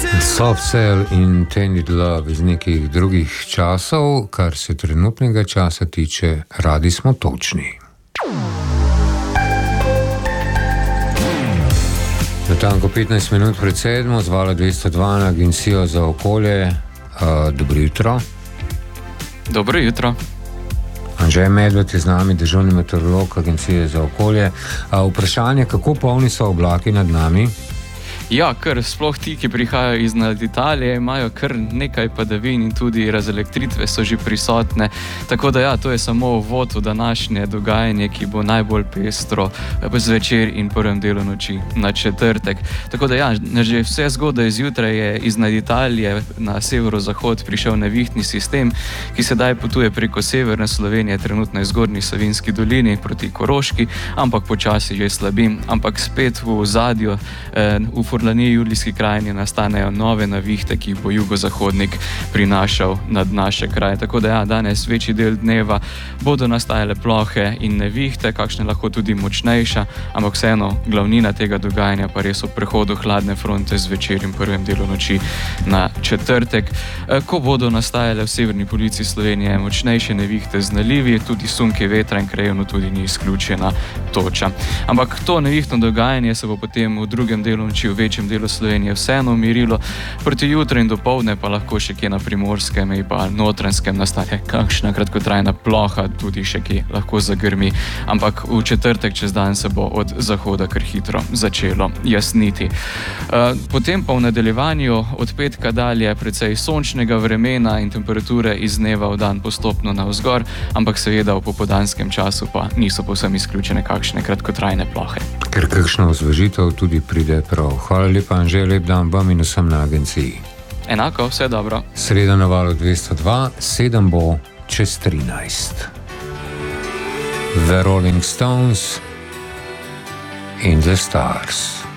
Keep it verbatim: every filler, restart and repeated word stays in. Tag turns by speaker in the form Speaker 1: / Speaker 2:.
Speaker 1: Soft Cell in Tainted Love iz nekih drugih časov, kar se trenutnega časa tiče, radi smo točni. Natanko petnajst minut pred sedmo, zvala dvesto dva na Agencijo za okolje. Uh, dobro jutro.
Speaker 2: Dobro jutro.
Speaker 1: Anže Medved je z nami, dežurni meteorolog Agencije za okolje. Uh, vprašanje, kako polni so oblaki nad nami?
Speaker 2: Ja, ker sploh ti, ki prihajajo iz Italije, imajo kar nekaj padavin in tudi razelektritve so že prisotne. Tako da ja, to je samo uvod v današnje dogajanje, ki bo najbolj pestro zvečer in prvem delu noči na četrtek. Tako da ja, že vse zgodaj zjutraj je iz Italije na severozahod prišel nevihtni sistem, ki sedaj potuje preko severne Slovenije, trenutno je v Zgornji Savinjski dolini proti Koroški, ampak počasi že slabim. Ampak spet v ozadju, eh, v Furlaniji, Julijski krajini nastanejo nove navihte, ki jih bo jugozahodnik prinašal nad naše kraje. Tako da ja, danes večji del dneva bodo nastajale plohe in nevihte, kakšne lahko tudi močnejša, ampak vseeno glavnina tega dogajanja pa res v prehodu hladne fronte zvečer in prvem delu noči na četrtek, ko bodo nastajale v severni polovici Slovenije močnejše nevihte z nalivi, tudi sunki vetra in krajevno tudi ni izključena toča. Ampak to nevihtno dogajanje se bo potem v drugem delu noči v večjem delu Slovenije vseeno umirilo, proti jutro in dopoldne pa lahko še kje na Primorskem in pa Notranjskem nastane kakšna kratkotrajna ploha, tudi še kje lahko zagrmi, ampak v četrtek čez dan se bo od zahoda kar hitro začelo jasniti. Potem pa v nadaljevanju od petka dalje precej sončnega vremena in temperature iz dneva v dan postopno navzgor, ampak seveda v popoldanskem času pa niso povsem izključene kakšne kratkotrajne plohe.
Speaker 1: Ker kakšna osvežitev tudi pride prav. Hvala lepa, Anže, lep dan vam in vsem na agenciji.
Speaker 2: Enako, vse dobro.
Speaker 1: Sreda na valu dvesto dva, sedem bo čez trinajst. The Rolling Stones in the Stars.